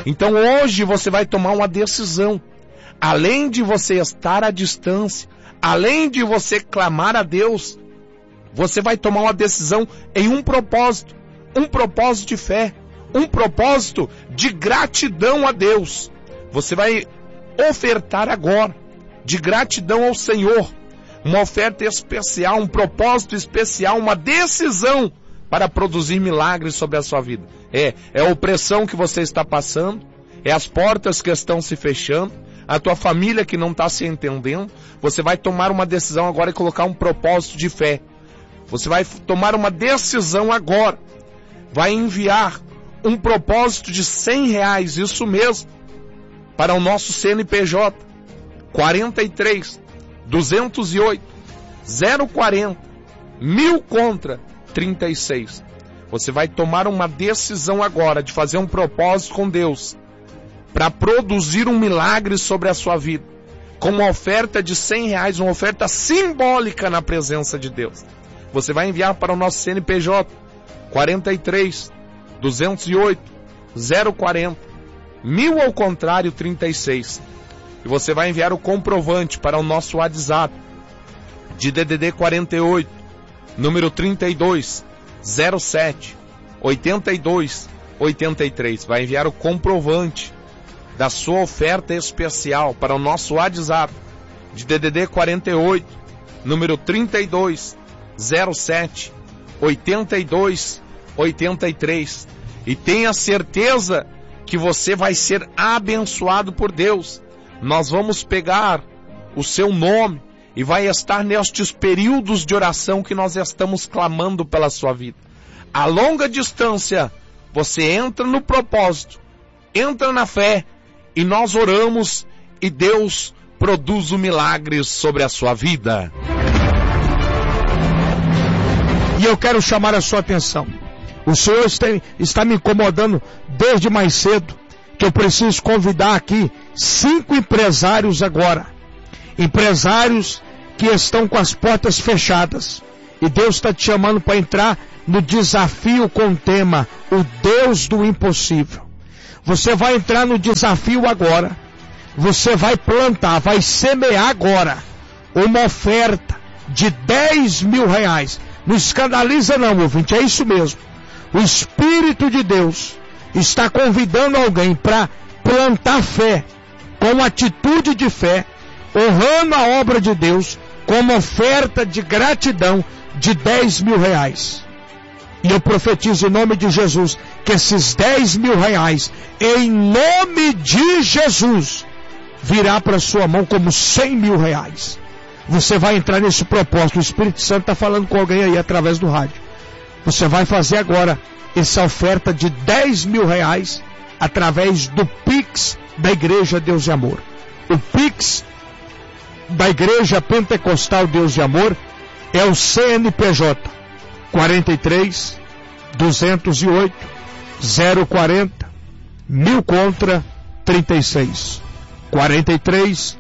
Então hoje você vai tomar uma decisão. Além de você estar à distância, além de você clamar a Deus, você vai tomar uma decisão em um propósito de fé, um propósito de gratidão a Deus. Você vai ofertar agora, de gratidão ao Senhor, uma oferta especial, um propósito especial, uma decisão para produzir milagres sobre a sua vida. É a opressão que você está passando, é as portas que estão se fechando, a tua família que não está se entendendo. Você vai tomar uma decisão agora e colocar um propósito de fé. Você vai tomar uma decisão agora, vai enviar um propósito de R$100, isso mesmo, para o nosso CNPJ, 43 208 040 1000 contra 36. Você vai tomar uma decisão agora de fazer um propósito com Deus para produzir um milagre sobre a sua vida, com uma oferta de R$100, uma oferta simbólica na presença de Deus. Você vai enviar para o nosso CNPJ 43 208 040 1000 ao contrário 36. E você vai enviar o comprovante para o nosso WhatsApp de DDD 48, número 32 07 82 83. Vai enviar o comprovante da sua oferta especial para o nosso WhatsApp de DDD 48, número 32 07 82 83. E tenha certeza que você vai ser abençoado por Deus. Nós vamos pegar o seu nome e vai estar nestes períodos de oração que nós estamos clamando pela sua vida. A longa distância, você entra no propósito, entra na fé, e nós oramos e Deus produz um milagre sobre a sua vida. E eu quero chamar a sua atenção. O Senhor está me incomodando desde mais cedo, que eu preciso convidar aqui 5 empresários agora. Empresários que estão com as portas fechadas. E Deus está te chamando para entrar no desafio com o tema O Deus do Impossível. Você vai entrar no desafio agora. Você vai plantar, vai semear agora uma oferta de R$10.000. Não escandaliza não, ouvinte, é isso mesmo. O Espírito de Deus está convidando alguém para plantar fé, com atitude de fé, honrando a obra de Deus, com uma oferta de gratidão de R$10.000. E eu profetizo em nome de Jesus, que esses R$10.000, em nome de Jesus, virá para sua mão como R$100.000. Você vai entrar nesse propósito. O Espírito Santo está falando com alguém aí através do rádio. Você vai fazer agora essa oferta de R$10.000 através do Pix da Igreja Deus de Amor. O Pix da Igreja Pentecostal Deus de Amor é o CNPJ 43 208 040 1000 contra 36. 43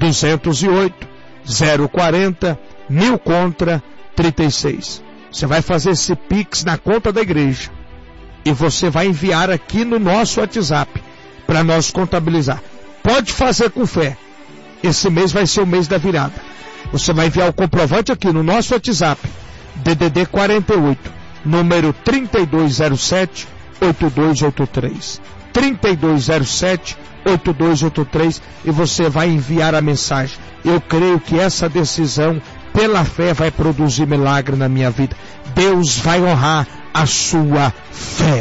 208 040 1000 contra 36. Você vai fazer esse Pix na conta da igreja e você vai enviar aqui no nosso WhatsApp para nós contabilizar. Pode fazer com fé. Esse mês vai ser o mês da virada. Você vai enviar o comprovante aqui no nosso WhatsApp, DDD 48, número 3207 8283. 3207 8283, e você vai enviar a mensagem. Eu creio que essa decisão pela fé vai produzir milagre na minha vida. Deus vai honrar a sua fé.